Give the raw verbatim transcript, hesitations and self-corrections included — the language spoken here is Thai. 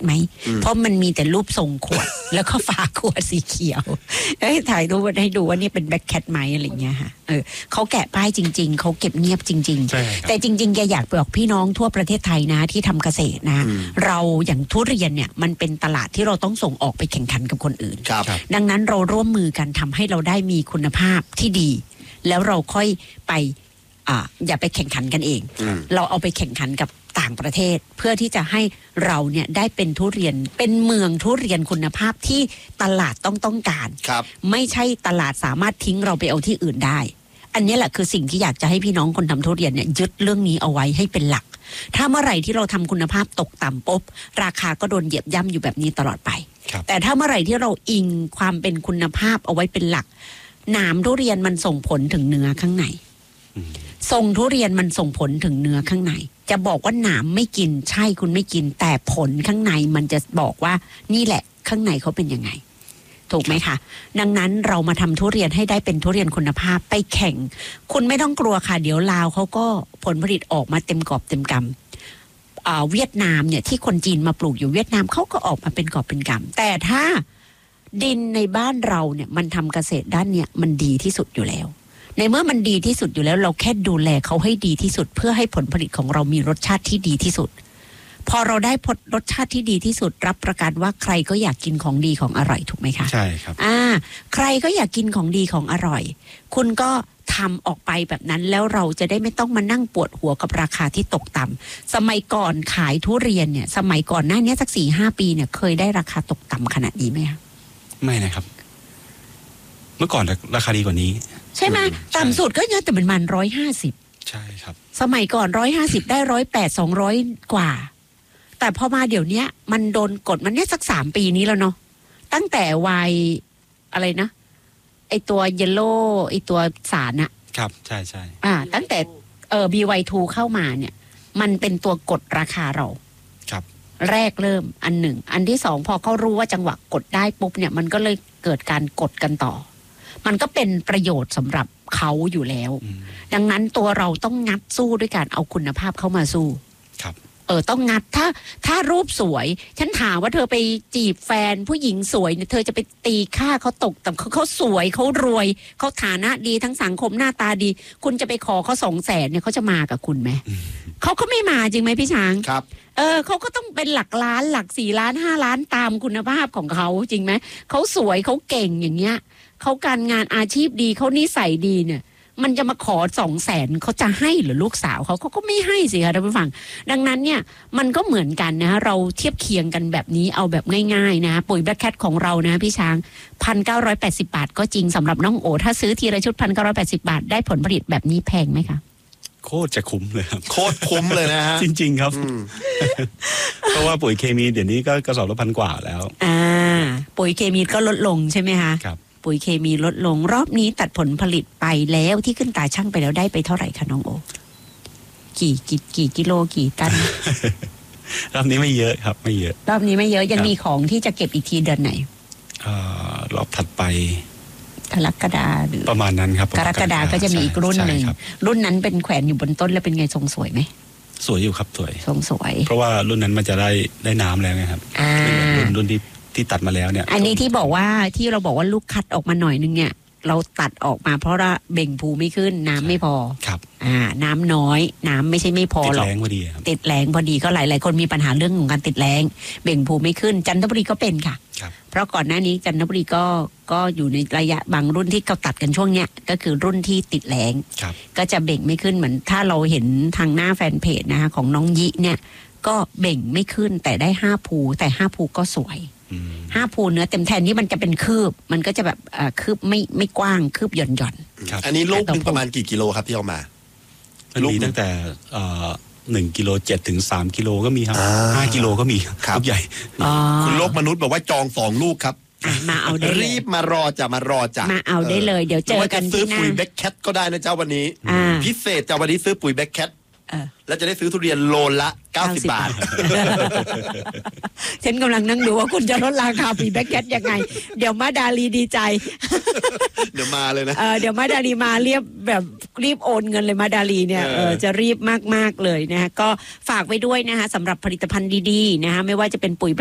ไหมเพราะมันมีแต่รูปทรงขวด แล้วก็ฝาขวดสีเขียวเอ้ยถ่ายรูปให้ดูว่านี่เป็นแบ็คแคทไหมอะไรเงี้ยค่ะเออเขาแกะป้ายจริงๆเขาเก็บเงียบจริงๆแต่จริงๆแกอยากบอกพี่น้องทั่วประเทศไทยนะที่ทำเกษตรนะเราอย่างทุเรียนเนี่ยมันเป็นตลาดที่เราต้องส่งออกไปแข่งขันกับคนอื่นดังนั้นเราร่วมมือกันทำให้เราได้มีคุณภาพที่ดีแล้วเราค่อยไปอ่าอย่าไปแข่งขันกันเองเราเอาไปแข่งขันกับต่างประเทศเพื่อที่จะให้เราเนี่ยได้เป็นทุเรียนเป็นเมืองทุเรียนคุณภาพที่ตลาดต้องต้องการไม่ใช่ตลาดสามารถทิ้งเราไปเอาที่อื่นได้อันนี้แหละคือสิ่งที่อยากจะให้พี่น้องคนทำทุเรียนเนี่ยยึดเรื่องนี้เอาไว้ให้เป็นหลักถ้าเมื่อไหร่ที่เราทำคุณภาพตกต่ำปุ๊บราคาก็โดนเหยียบย่ำอยู่แบบนี้ตลอดไปแต่ถ้าเมื่อไหร่ที่เราอิงความเป็นคุณภาพเอาไว้เป็นหลักหนามทุเรียนมันส่งผลถึงเนื้อข้างในทรงทุเรียนมันส่งผลถึงเนื้อข้างในจะบอกว่าหนามไม่กินใช่คุณไม่กินแต่ผลข้างในมันจะบอกว่านี่แหละข้างในเขาเป็นยังไงถูกไหมคะดังนั้นเรามาทำทุเรียนให้ได้เป็นทุเรียนคุณภาพไปแข่งคุณไม่ต้องกลัวค่ะเดี๋ยวลาวเขาก็ผลผลิตออกมาเต็มกอบเต็มกำเวียดนามเนี่ยที่คนจีนมาปลูกอยู่เวียดนามเขาก็ออกมาเป็นกอบเป็นกำแต่ถ้าดินในบ้านเราเนี่ยมันทำเกษตรด้านเนี่ยมันดีที่สุดอยู่แล้วในเมื่อมันดีที่สุดอยู่แล้วเราแค่ดูแลเขาให้ดีที่สุดเพื่อให้ผลผลิตของเรามีรสชาติที่ดีที่สุดพอเราได้ผลรสชาติที่ดีที่สุดรับประกันว่าใครก็อยากกินของดีของอร่อยถูกไหมคะใช่ครับอ่าใครก็อยากกินของดีของอร่อยคุณก็ทำออกไปแบบนั้นแล้วเราจะได้ไม่ต้องมานั่งปวดหัวกับราคาที่ตกต่ำสมัยก่อนขายทุเรียนเนี่ยสมัยก่อนหน้านี้สักสี่ห้าปีเนี่ยเคยได้ราคาตกต่ำขนาดนี้ไหมคะไม่นะครับเมื่อก่อนราคาดีกว่านี้ใช่ไหมต่ำสุดก็เยอะแต่เป็นมันร้อยห้าสิบใช่ครับสมัยก่อนร้อยห้าสิบได้ร้อยแปดสองร้อยกว่าแต่พอมาเดี๋ยวนี้มันโดนกดมันเนี่ยสักสามปีนี้แล้วเนาะตั้งแต่วัยอะไรนะไอตัวเยลโล่ไอตัวสารอะครับใช่ใช่อ่าตั้งแต่เออ บี วาย ทู เข้ามาเนี่ยมันเป็นตัวกดราคาเราครับแรกเริ่มอันหนึ่งอันที่สองพอเขารู้ว่าจังหวะกดได้ปุ๊บเนี่ยมันก็เลยเกิดการกดกันต่อมันก็เป็นประโยชน์สำหรับเขาอยู่แล้วดังนั้นตัวเราต้องงัดสู้ด้วยการเอาคุณภาพเข้ามาสู้ครับเออต้องงัดถ้าถ้ารูปสวยฉันถามว่าเธอไปจีบแฟนผู้หญิงสวยเนี่ยเธอจะไปตีค่าเขาตกแต่เขาเขาสวยเขารวยเขาฐานะดีทั้งสังคมหน้าตาดีคุณจะไปขอเขาสองแสนเนี่ยเขาจะมากับคุณไหมเขาก็ไม่มาจริงไหมพี่ช้างครับเออเขาก็ต้องเป็นหลักล้านหลักสี่ล้านห้าล้านตามคุณภาพของเขาจริงไหมเขาสวยเขาเก่งอย่างเงี้ยเขาการงานอาชีพดีเขานิสัยดีเนี่ยมันจะมาขอสองแสนเขาจะให้หรือลูกสาวเขาเขาก็ไม่ให้สิคะท่านผู้ฟังดังนั้นเนี่ยมันก็เหมือนกันนะเราเทียบเคียงกันแบบนี้เอาแบบง่ายๆนะปุ๋ยแบล็คแคทของเรานะพี่ช้างพันเก้าร้อยแปดสิบบาทก็จริงสำหรับน้องโอถ้าซื้อทีละชุดพันเก้าร้อยแปดสิบบาทได้ผลผลิตแบบนี้แพงไหมคะโคตรจะคุ้มเลยครับโคตรคุ้มเลยนะฮะจริงๆครับเพราะว่าปุ๋ยเคมีเดี๋ยวนี้ก็กระสอบละพันกว่าแล้วอ่าปุ๋ยเคมีก็ลดลงใช่ไหมคะครับปุ๋ยเคมีลดลงรอบนี้ตัดผลผลิตไปแล้วที่ขึ้นตาช่างไปแล้วได้ไปเท่าไหร่คะน้องโอกี่กี่กี่กิโลกี่ตันรอบนี้ไม่เยอะครับไม่เยอะรอบนี้ไม่เยอะยังมีของที่จะเก็บอีกทีเดือนไหนอ่ารอบถัดไปกรกฎาหรือประมาณนั้นครับกรกฎาก็จะมีอีกรุ่นหนึ่งรุ่นนั้นเป็นแขวนอยู่บนต้นแล้วเป็นไงทรงสวยไหมสวยอยู่ครับสวยทรงสวยเพราะว่ารุ่นนั้นมันจะได้ได้น้ำแล้วไงครับรุ่นรุ่นที่ที่ตัดมาแล้วเนี่ยอันนี้ที่บอกว่าที่เราบอกว่าลูกคัดออกมาหน่อยนึงเนี่ยเราตัดออกมาเพราะว่าเบ่งภูไม่ขึ้นน้ำไม่พอครับอ่าน้ำน้อยน้ำไม่ใช่ไม่พอหรอกติดแรงพอดีครับติดแรงพอดีก็หลายหลายคนมีปัญหาเรื่องของการติดแรงเบ่งภูไม่ขึ้นจันทบุรีก็เป็นค่ะเพราะก่อนหน้านี้จันทบุรีก็ก็อยู่ในระยะบางรุ่นที่เขาตัดกันช่วงเนี้ยก็คือรุ่นที่ติดแรงก็จะเบ่งไม่ขึ้นเหมือนถ้าเราเห็นทางหน้าแฟนเพจนะคะของน้องยิเนี่ยก็เบ่งไม่ขึ้นแต่ได้ห้าภูแต่ห้าภูก็สวยห้าภูเนื้อเต็มแทนนี่มันจะเป็นคืบมันก็จะแบบคืบไม่ไม่กว้างคืบหย่อนหย่อนอันนี้ลูกนึงประมาณกี่กิโลครับที่เอามาลูกตั้งแต่หนึ่งกิโลเจ็ดถึงสามกิโลก็มีครับห้ากิโลก็มีลูกใหญ่คุณโลกมนุษย์บอกว่าจองสองลูกครับมาเอาได้รีบมารอจะมารอจะมาเอาได้เลยเดี๋ยวเจอกันที่หน้าซื้อปุ๋ยแบ็คแคทก็ได้นะเจ้าวันนี้พิเศษเจ้าวันนี้ซื้อปุ๋ยแบ็คแคทแล้วจะได้ซื้อทุเรียนโลละเก้าสิบบาทฉันกำลังนั่งดูว่าคุณจะลดราคาปุ๋ยแบ็คแคทยังไงเดี๋ยวมาดาลีดีใจเดี๋ยวมาเลยนะเออเดี๋ยวมาดาลีมาเรียบแบบรีบโอนเงินเลยมาดาลีเนี่ยเออจะรีบมากๆเลยนะคะก็ฝากไว้ด้วยนะคะสำหรับผลิตภัณฑ์ดีๆนะคะไม่ว่าจะเป็นปุ๋ย